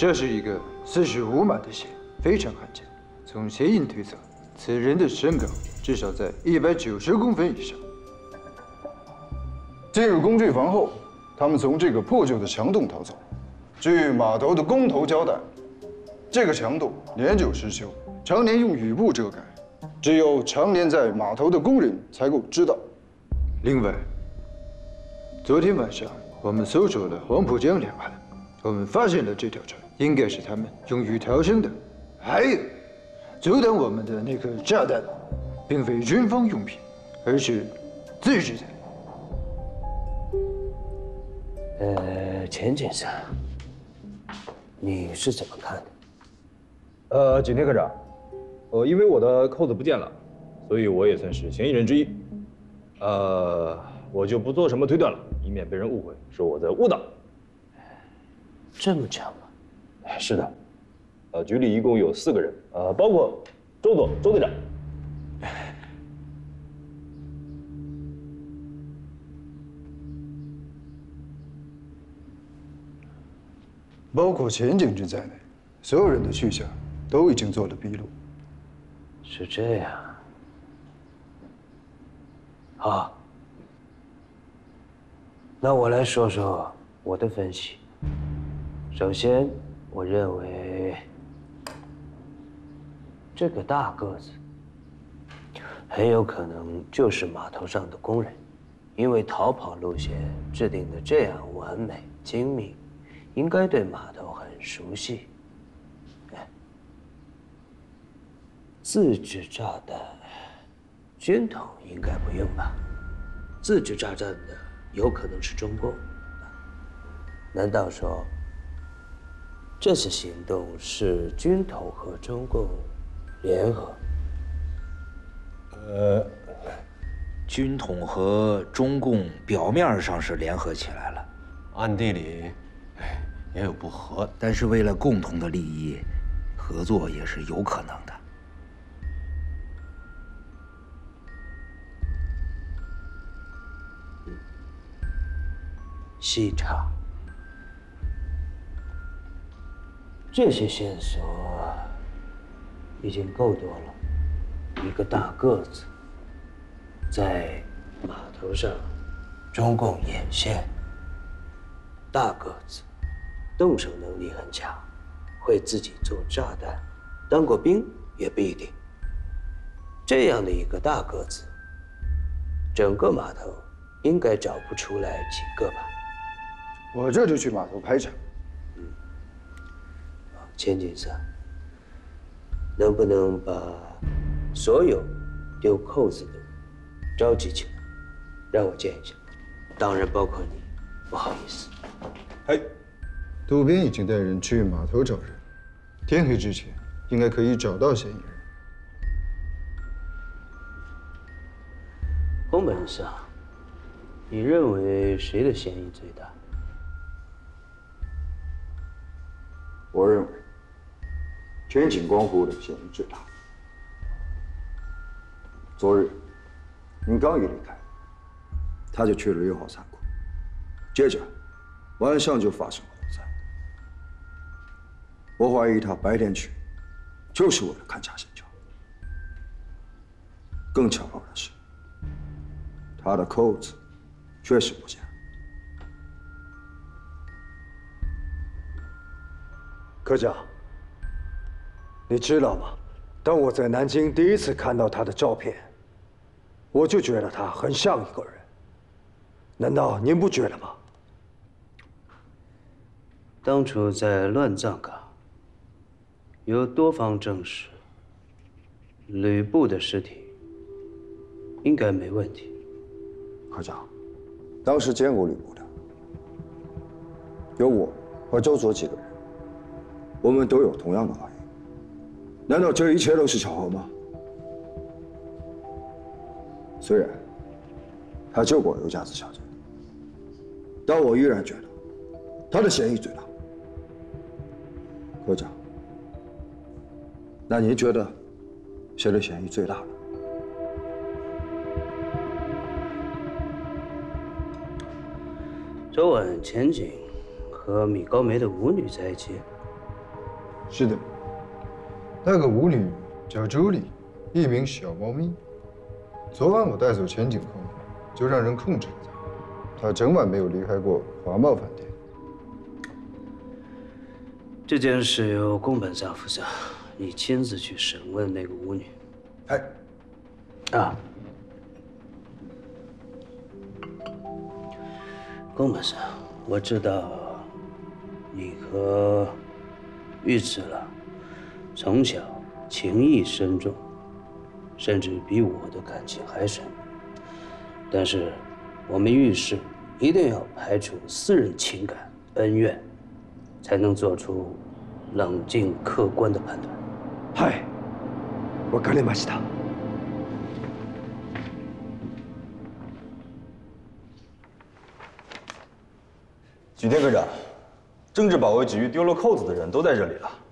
这是一个45码的线，非常罕见。从鞋印推测，此人的身高至少在190公分以上。 进入工具房后，他们从这个破旧的墙洞逃走。据码头的工头交代，这个墙洞年久失修，常年用雨布遮盖，只有常年在码头的工人才够知道。 另外，昨天晚上我们搜索了黄浦江两岸，我们发现了这条船应该是他们用于逃生的。还有，阻挡我们的那颗炸弹，并非军方用品，而是自制的。 钱先生，你是怎么看的？ 景天科长，因为我的扣子不见了，所以我也算是嫌疑人之一。我就不做什么推断了，以免被人误会说我在误导。 这么巧吗？ 是的，局里一共有4个人，包括周队长。 包括钱警局在内，所有人的去向都已经做了笔录。 是这样。好，那我来说说我的分析。首先，我认为这个大个子很有可能就是码头上的工人，因为逃跑路线制定的这样完美精密，应该对码头很熟悉。自制炸弹，军统应该不用吧？自制炸弹的有可能是中共。难道说这次行动是军统和中共联合？ 军统和中共表面上是联合起来了， 暗地里，也有不和。 但是为了共同的利益，合作也是有可能的。 细查，这些线索已经够多了。一个大个子在码头上，中共眼线。大个子，动手能力很强，会自己做炸弹，当过兵也不一定。这样的一个大个子，整个码头应该找不出来几个吧？ 我这就去码头排查。 钱警司，能不能把所有丢扣子的人召集起来，让我见一下？当然包括你，不好意思。 渡边已经带人去码头找人，天黑之前应该可以找到嫌疑人。 宫本上，你认为谁的嫌疑最大？ 我认为田井光夫的嫌疑最大。昨日您刚一离开，他就去了6号仓库，接着晚上就发生了火灾。我怀疑他白天去就是为了勘察现场。更巧合的是，他的扣子确实不见了。 科长，你知道吗？当我在南京第一次看到他的照片，我就觉得他很像一个人。难道您不觉得吗？ 当初在乱葬岗，有多方证实，吕布的尸体应该没问题。 科长，当时见过吕布的有我和周佐几个人，我们都有同样的怀疑。难道这一切都是巧合吗？虽然他救过刘家子小姐，但我依然觉得他的嫌疑最大。科长，那您觉得谁的嫌疑最大呢？ 昨晚钱景和米高梅的舞女在一起， 是的，那个巫女叫周丽，艺名小猫咪。昨晚我带走千景后，就让人控制了她，她整晚没有离开过华茂饭店。 这件事由宫本萨负责，你亲自去审问那个巫女。 哎， 啊，宫本萨，我知道你和玉次郎从小情谊深重，甚至比我的感情还深。但是我们遇事一定要排除私人情感恩怨，才能做出冷静客观的判断。 はい、わかりました。 举田科长，政治保卫局丢了扣子的人都在这里了。